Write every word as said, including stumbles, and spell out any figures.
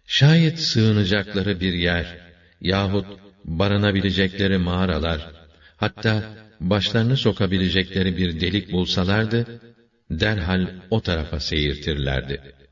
Şayet sığınacakları bir yer yahut barınabilecekleri mağaralar, hatta başlarını sokabilecekleri bir delik bulsalardı, derhal o tarafa seyirtirlerdi.